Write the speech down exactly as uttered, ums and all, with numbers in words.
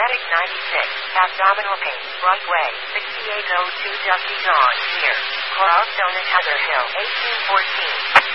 Attic ninety-six, abdominal pain, Broadway, sixty-eight oh two Dusty Dawn, near Carlstone and Heather Hill, eighteen fourteen.